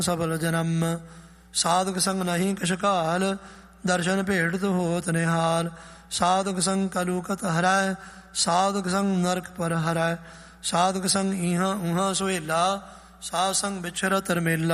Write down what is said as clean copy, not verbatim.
ਸਫਲ ਜਨਮ। ਸਾਧਕ ਸੰਗ ਨਹੀਂ ਕਛ ਕਾਲ, ਦਰਸ਼ਨ ਭੇਟਤ ਹੋਤ ਨਿਹਾਲ। ਸਾਧਕ ਸੰਗ ਕਲੂਕਤ ਹਰੈ, ਸਾਧਕ ਸੰਗ ਨਰਕ ਪਰ ਹਰੈ। ਸਾਧਕ ਸੰਗ ਇਹਾਂ ਉਹਾਂ ਸੁਹੇਲਾ, ਸਾਧ ਸੰਗ ਵਿਛਰਤ ਰਮੇਲਾ।